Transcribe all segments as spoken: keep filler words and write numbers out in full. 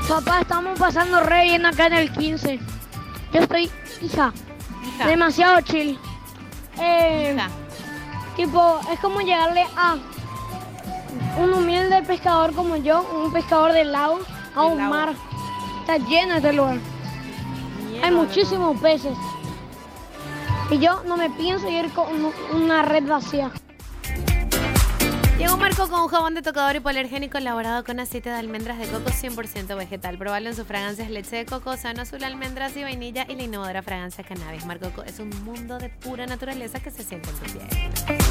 Papá, estamos pasando re bien acá en el quince. Yo estoy, hija, Hija. demasiado chill. Eh, Hija. Tipo, es como llegarle a un humilde pescador como yo, un pescador del lago, a Del un lago. mar. Está lleno este lugar. Mierda, Hay muchísimos peces. Y yo no me pienso ir con una red vacía. Llegó Marco con un jabón de tocador hipoalergénico elaborado con aceite de almendras de coco cien por ciento vegetal. Probalo en sus fragancias leche de coco, sano azul, almendras y vainilla y la innovadora fragancia cannabis. Marco Coco es un mundo de pura naturaleza que se siente en tu piel.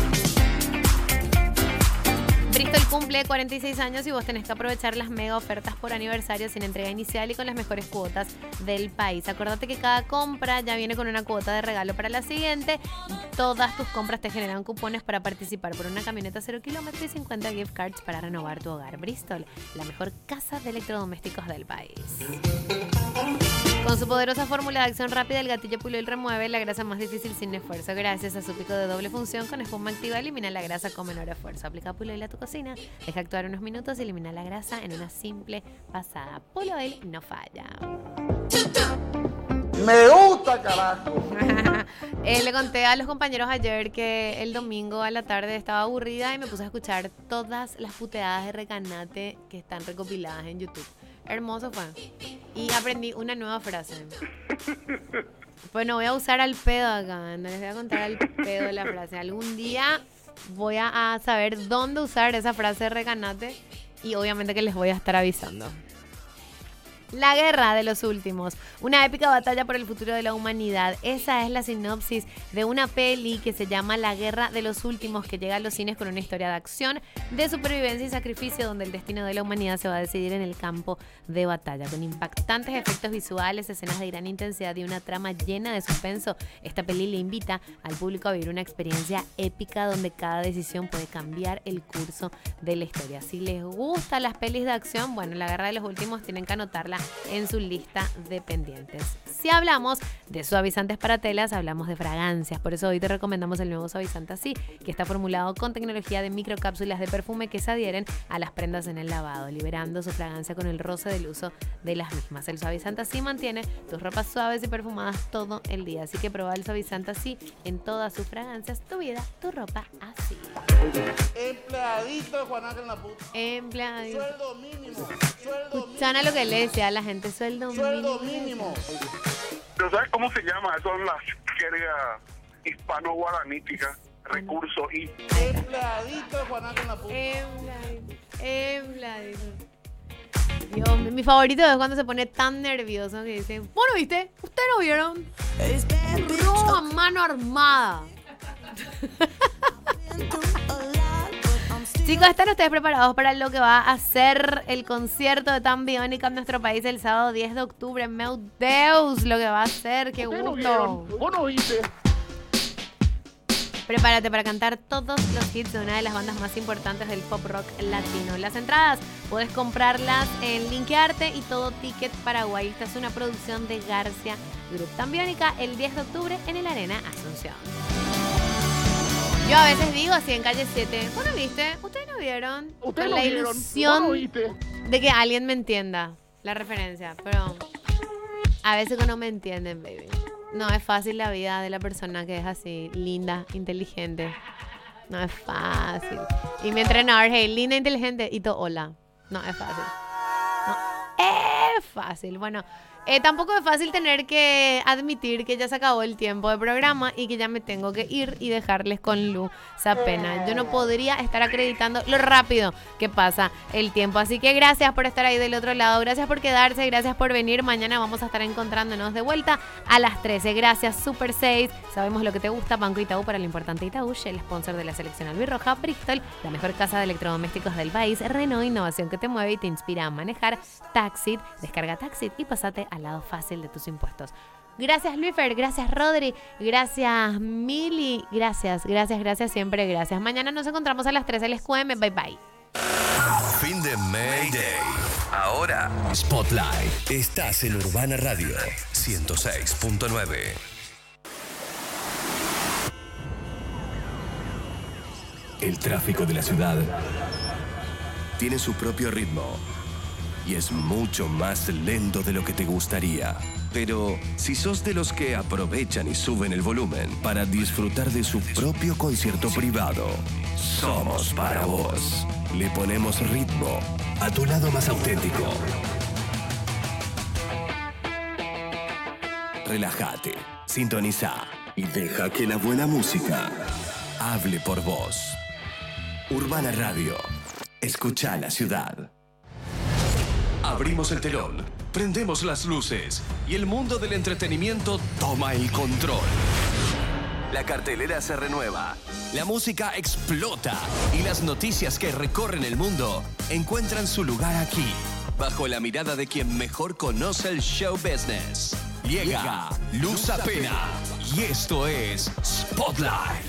Bristol cumple cuarenta y seis años y vos tenés que aprovechar las mega ofertas por aniversario sin entrega inicial y con las mejores cuotas del país. Acordate que cada compra ya viene con una cuota de regalo para la siguiente. Todas tus compras te generan cupones para participar por una camioneta cero kilómetros y cincuenta gift cards para renovar tu hogar. Bristol, la mejor casa de electrodomésticos del país. Con su poderosa fórmula de acción rápida, el gatillo Puloil remueve la grasa más difícil sin esfuerzo. Gracias a su pico de doble función con espuma activa, elimina la grasa con menor esfuerzo. Aplica Puloil a tu cocina, deja actuar unos minutos y elimina la grasa en una simple pasada. Puloil no falla. Me gusta, carajo. eh, le conté a los compañeros ayer que el domingo a la tarde estaba aburrida y me puse a escuchar todas las puteadas de Recanate que están recopiladas en YouTube. Hermoso fue. Y aprendí una nueva frase. Pues no voy a usar al pedo acá, no les voy a contar al pedo la frase. Algún día voy a, a saber dónde usar esa frase de Recanate y obviamente que les voy a estar avisando. La guerra de los últimos, una épica batalla por el futuro de la humanidad. Esa es la sinopsis de una peli que se llama La guerra de los últimos, que llega a los cines con una historia de acción, de supervivencia y sacrificio, donde el destino de la humanidad se va a decidir en el campo de batalla. Con impactantes efectos visuales, escenas de gran intensidad y una trama llena de suspenso, esta peli le invita al público a vivir una experiencia épica donde cada decisión puede cambiar el curso de la historia. Si les gustan las pelis de acción, bueno, La guerra de los últimos tienen que anotarla en su lista de pendientes. Si hablamos de suavizantes para telas, hablamos de fragancias. Por eso hoy te recomendamos el nuevo suavizante Así, que está formulado con tecnología de microcápsulas de perfume que se adhieren a las prendas en el lavado, liberando su fragancia con el roce del uso de las mismas. El suavizante Así mantiene tus ropas suaves y perfumadas todo el día. Así que prueba el suavizante Así en todas sus fragancias. Tu vida, tu ropa así. Empleadito de Juanaca en la puta. Empleadito. Sueldo mínimo. Sueldo Escuchana lo que le decía a la gente, sueldo, Sueldo mínimo. mínimo. ¿Pero sabes cómo se llama? Son las jergas hispano-guaraníticas. Recurso y... Empleadito de Juanaca en la puta. Empleadito. Empleadito. Dios, mi favorito es cuando se pone tan nervioso que dice, bueno, ¿viste? ¿Ustedes no vieron? Roba mano armada. Chicos, ¿están ustedes preparados para lo que va a ser el concierto de Tan Biónica en nuestro país el sábado diez de octubre? Meu Deus, lo que va a ser, qué gusto. ¿Vos no viste? Prepárate para cantar todos los hits de una de las bandas más importantes del pop rock latino. Las entradas puedes comprarlas en Linkearte y Todo Ticket Paraguay. Esta es una producción de García Group. Tan Biónica el diez de octubre en el Arena Asunción. Yo a veces digo así en Calle siete, ¿vos no viste? ¿Ustedes no vieron? ¿Ustedes Con no la vieron? ilusión ¿Vos no viste? de que alguien me entienda la referencia, pero a veces que no me entienden, baby. No es fácil la vida de la persona que es así, linda, inteligente. No es fácil. Y mi entrenador, hey, linda, inteligente, y todo, hola. No es fácil. No es fácil. Bueno, eh, tampoco es fácil tener que admitir que ya se acabó el tiempo de programa y que ya me tengo que ir y dejarles con luz esa pena. Yo no podría estar acreditando lo rápido que pasa el tiempo. Así que gracias por estar ahí del otro lado. Gracias por quedarse. Gracias por venir. Mañana vamos a estar encontrándonos de vuelta a las trece. Gracias, Super seis. Sabemos lo que te gusta. Banco Itaú para lo importante Itaú, el sponsor de la selección albirroja. Bristol, la mejor casa de electrodomésticos del país. Renault, innovación que te mueve y te inspira a manejar. Taxit, descarga Taxit y pásate al lado fácil de tus impuestos. Gracias, Luifer, gracias, Rodri, gracias, Mili, gracias, gracias, gracias, siempre gracias. Mañana nos encontramos a las tres del Q M, bye bye. Fin de Mayday. Ahora, Spotlight. Estás en Urbana Radio ciento seis punto nueve. El tráfico de la ciudad tiene su propio ritmo. y es mucho más lento de lo que te gustaría. Pero si sos de los que aprovechan y suben el volumen para disfrutar de su propio concierto privado, somos para vos. Le ponemos ritmo a tu lado más auténtico. Relájate, sintoniza y deja que la buena música hable por vos. Urbana Radio. Escucha la ciudad. Abrimos el telón, prendemos las luces y el mundo del entretenimiento toma el control. La cartelera se renueva, la música explota y las noticias que recorren el mundo encuentran su lugar aquí, bajo la mirada de quien mejor conoce el show business. Llega Luz Apena y esto es Spotlight.